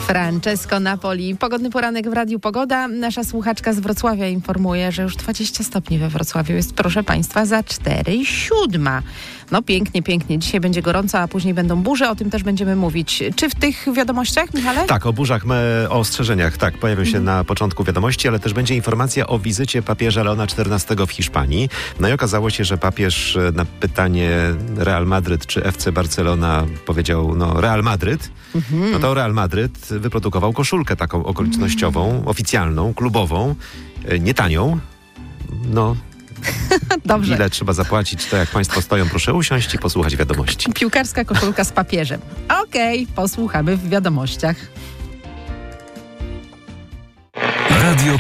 Francesco Napoli. Pogodny poranek w Radiu Pogoda. Nasza słuchaczka z Wrocławia informuje, że już 20 stopni we Wrocławiu jest, proszę Państwa, za 4:07. No pięknie, pięknie. Dzisiaj będzie gorąco, a później będą burze. O tym też będziemy mówić. Czy w tych wiadomościach, Michale? Tak, o burzach, o ostrzeżeniach, tak, pojawią się na początku wiadomości, ale też będzie informacja o wizycie papieża Leona XIV w Hiszpanii. No i okazało się, że papież na pytanie Real Madryt czy FC Barcelona powiedział, Real Madryt. No to Real Madryt wyprodukował koszulkę taką okolicznościową, oficjalną, klubową, nie tanią. Dobrze. Ile trzeba zapłacić, to jak Państwo stoją, proszę usiąść i posłuchać wiadomości. Piłkarska koszulka z papieżem. Okej, posłuchamy w wiadomościach.